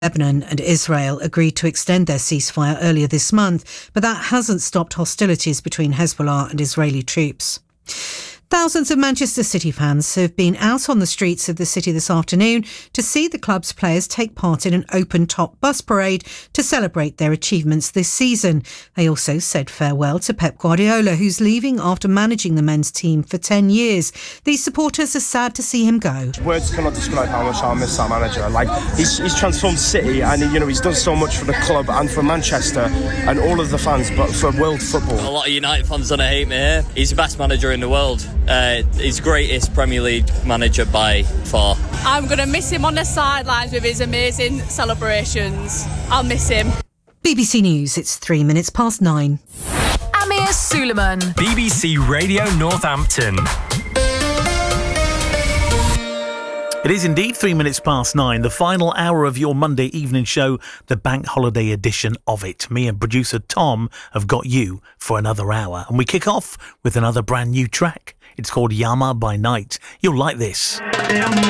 Lebanon and Israel agreed to extend their ceasefire earlier this month, but that hasn't stopped hostilities between Hezbollah and Israeli troops. Thousands of Manchester City fans have been out on the streets of the city this afternoon to see the club's players take part in an open-top bus parade to celebrate their achievements this season. They also said farewell to Pep Guardiola, who's leaving after managing the men's team for 10 years. These supporters are sad to see him go. Words cannot describe how much I miss that manager. He's transformed City, and he's done so much for the club and for Manchester and all of the fans, but for world football. A lot of United fans are going to hate me here. He's the best manager in the world. He's greatest Premier League manager by far. I'm going to miss him on the sidelines with his amazing celebrations. I'll miss him. BBC News, it's 9:03. Amir Suleiman. BBC Radio Northampton. It is indeed 9:03, the final hour of your Monday evening show, the bank holiday edition of it. Me and producer Tom have got you for another hour. And we kick off with another brand new track. It's called Yama by Night. You'll like this.